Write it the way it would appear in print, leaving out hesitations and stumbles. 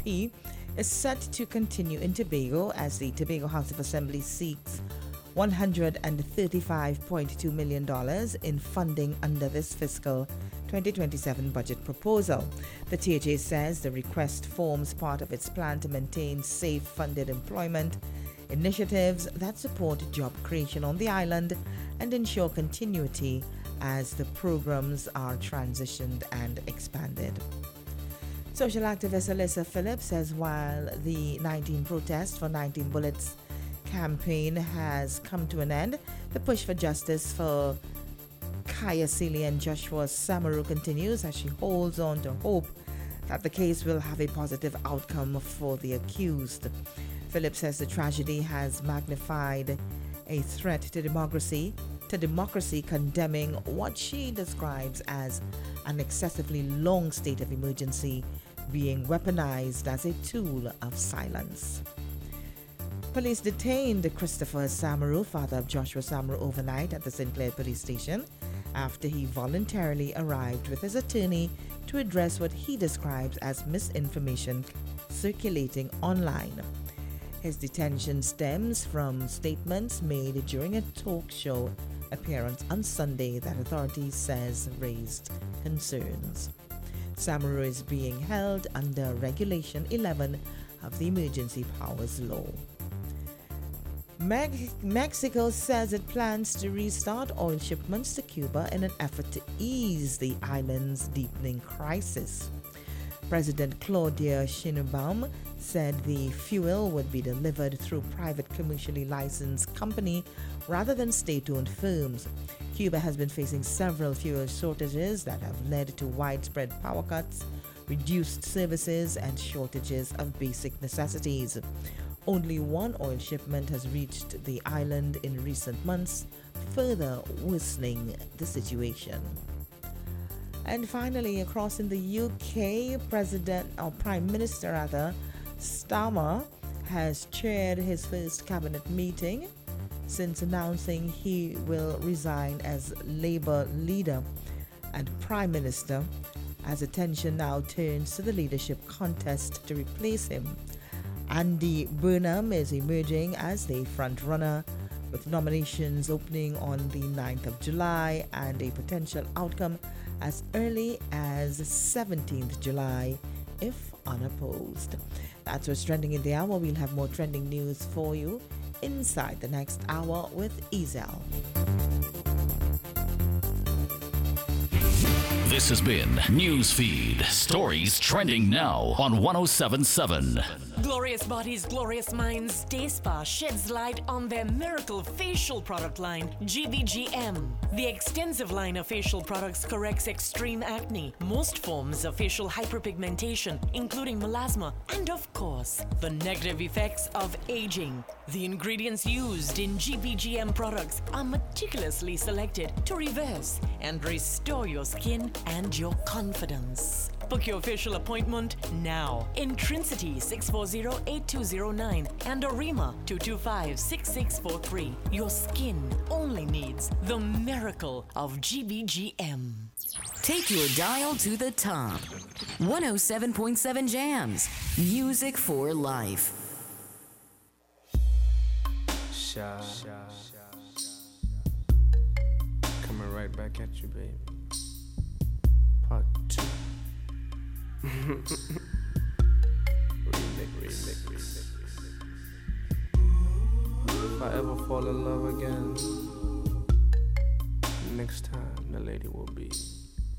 GOP is set to continue in Tobago as the Tobago House of Assembly seeks $135.2 million in funding under this fiscal 2027 budget proposal. The THA says the request forms part of its plan to maintain safe funded employment initiatives that support job creation on the island and ensure continuity as the programs are transitioned and expanded. Social activist Alyssa Phillips says while the 19 Protests for 19 Bullets campaign has come to an end, the push for justice for Kaya Seeley and Joshua Samaru continues as she holds on to hope that the case will have a positive outcome for the accused. Phillips says the tragedy has magnified a threat to democracy, condemning what she describes as an excessively long state of emergency being weaponized as a tool of silence. Police detained Christopher Samaru, father of Joshua Samaru, overnight at the St. Clair police station after he voluntarily arrived with his attorney to address what he describes as misinformation circulating online. His detention stems from statements made during a talk show appearance on Sunday that authorities says raised concerns. Samaru is being held under Regulation 11 of the Emergency Powers Law. Mexico says it plans to restart oil shipments to Cuba in an effort to ease the island's deepening crisis. President Claudia Sheinbaum said the fuel would be delivered through private commercially licensed company rather than state-owned firms. Cuba has been facing several fuel shortages that have led to widespread power cuts, reduced services, and shortages of basic necessities. Only one oil shipment has reached the island in recent months, further worsening the situation. And finally, across in the UK, Prime Minister Starmer has chaired his first cabinet meeting since announcing he will resign as Labour leader and Prime Minister, as attention now turns to the leadership contest to replace him. Andy Burnham is emerging as the front-runner, with nominations opening on the 9th of July and a potential outcome as early as 17th July if unopposed. That's what's trending in the hour. We'll have more trending news for you inside the next hour with Ezel. This has been Newsfeed, stories trending now on 107.7. Glorious Bodies, Glorious Minds Day Spa sheds light on their miracle facial product line, GBGM. The extensive line of facial products corrects extreme acne, most forms of facial hyperpigmentation, including melasma, and of course, the negative effects of aging. The ingredients used in GBGM products are meticulously selected to reverse and restore your skin and your confidence. Book your facial appointment now. Intrinsity 640-8209 and Arima 225-6643. Your skin only needs the miracle of GBGM. Take your dial to the top. 107.7 Jams. Music for life. Shy. Coming right back at you, baby. Part 2. remix. If I ever fall in love again, next time the lady will be